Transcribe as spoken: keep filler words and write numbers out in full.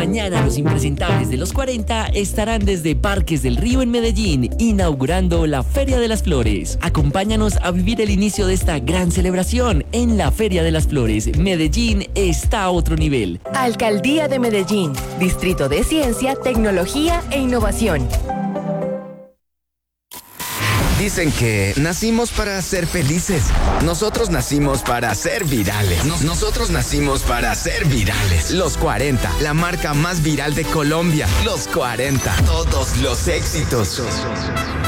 Mañana los impresentables de los cuarenta estarán desde Parques del Río en Medellín, inaugurando la Feria de las Flores. Acompáñanos a vivir el inicio de esta gran celebración en la Feria de las Flores. Medellín está a otro nivel. Alcaldía de Medellín, Distrito de Ciencia, Tecnología e Innovación. Dicen que nacimos para ser felices. Nosotros nacimos para ser virales. Nos- nosotros nacimos para ser virales. Los cuarenta, la marca más viral de Colombia. Los cuarenta, todos los éxitos.